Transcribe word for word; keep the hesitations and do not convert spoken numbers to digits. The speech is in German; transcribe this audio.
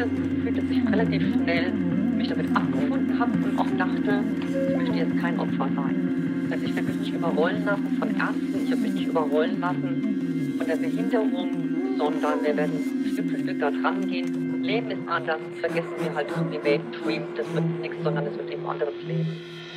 das Gefühl, dass ich relativ schnell mich damit abgefunden habe und auch dachte, ich möchte jetzt kein Opfer sein. Also ich habe mich nicht überrollen lassen von Ärzten, ich habe mich nicht überrollen lassen von der Behinderung, sondern wir werden Stück für Stück da dran gehen. Leben ist anders, vergessen wir halt irgendwie Mainstream, das wird nichts, sondern es wird eben anderes Leben.